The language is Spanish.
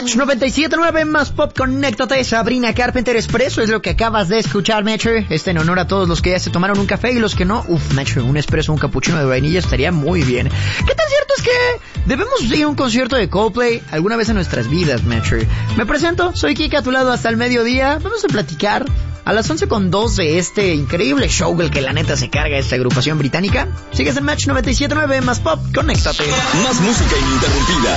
Match 97.9 más pop, conéctate. Sabrina Carpenter, Espresso es lo que acabas de escuchar, Metro. En honor a todos los que ya se tomaron un café y los que no. Metro, un espresso, un cappuccino de vainilla estaría muy bien. ¿Qué tan cierto es que debemos ir a un concierto de Coldplay alguna vez en nuestras vidas, Metro? Me presento, soy Kika, a tu lado hasta el mediodía. Vamos a platicar a las 11:02 de este increíble show el que la neta se carga esta agrupación británica. Sigues en Match 97.9 más pop, conéctate. Más música ininterrumpida.